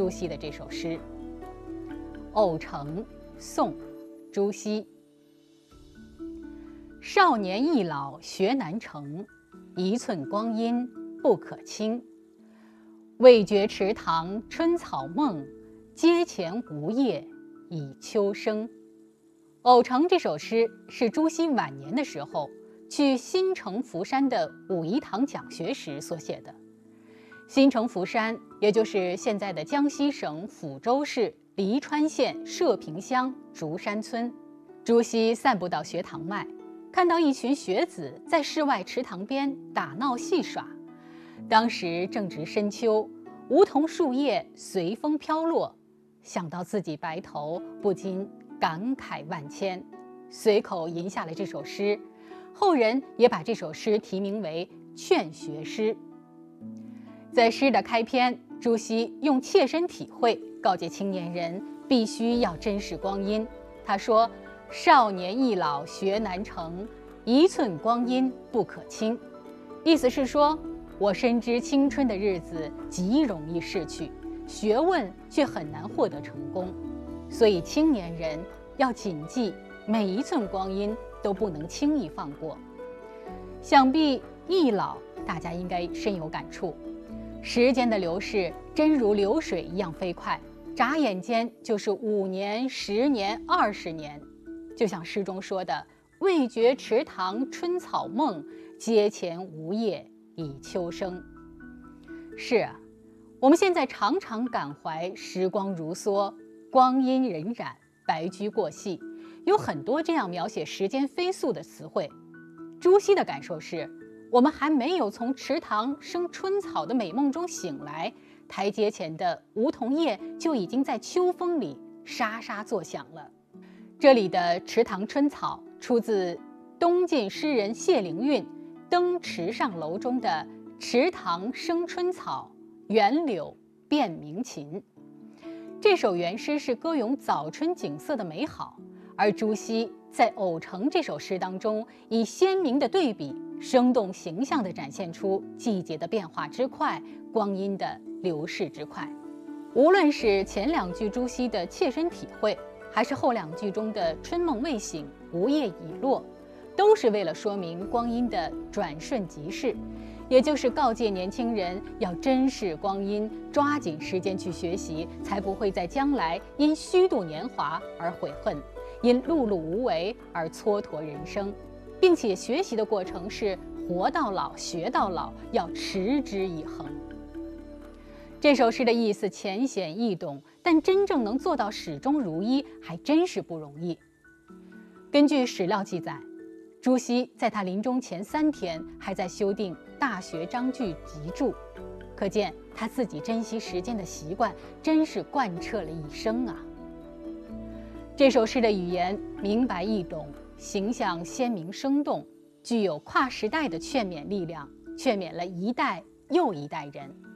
朱熹的这首诗。《偶成》宋·朱熹。少年易老学难成，一寸光阴不可轻。未觉池塘春草梦，阶前梧叶已秋声。《偶成》这首诗是朱熹晚年的时候去新城福山的武夷堂讲学时所写的。新城福山，也就是现在的江西省抚州市黎川县社平乡竹山村。朱熹散步到学堂外，看到一群学子在室外池塘边打闹戏耍。当时正值深秋，梧桐树叶随风飘落，想到自己白头，不禁感慨万千，随口吟下了这首诗。后人也把这首诗题名为《劝学诗》。在诗的开篇，朱熹用切身体会告诫青年人必须要珍视光阴。他说：“少年易老学难成，一寸光阴不可轻。”意思是说，我深知青春的日子极容易逝去，学问却很难获得成功，所以青年人要谨记，每一寸光阴都不能轻易放过。想必易老大家应该深有感触，时间的流逝真如流水一样飞快，眨眼间就是5年、10年、20年。就像诗中说的：“未觉池塘春草梦，阶前梧叶已秋声。”是啊，我们现在常常感怀时光如梭，光阴荏苒，白驹过隙，有很多这样描写时间飞速的词汇。朱熹的感受是，我们还没有从池塘生春草的美梦中醒来，台阶前的梧桐叶就已经在秋风里沙沙作响了。这里的池塘春草出自东晋诗人谢灵运《登池上楼》中的“池塘生春草，园柳变鸣禽”。这首原诗是歌咏早春景色的美好，而朱熹在《偶成》这首诗当中，以鲜明的对比，生动形象地展现出季节的变化之快，光阴的流逝之快。无论是前2句朱熹的切身体会，还是后2句中的春梦未醒，梧叶已落，都是为了说明光阴的转瞬即逝，也就是告诫年轻人要珍视光阴，抓紧时间去学习，才不会在将来因虚度年华而悔恨，因碌碌无为而蹉跎人生，并且学习的过程是活到老学到老，要持之以恒。这首诗的意思浅显易懂，但真正能做到始终如一，还真是不容易。根据史料记载，朱熹在他临终前3天还在修订《大学章句集注》，可见他自己珍惜时间的习惯真是贯彻了一生啊。这首诗的语言明白易懂，形象鲜明生动，具有跨时代的劝勉力量，劝勉了一代又一代人。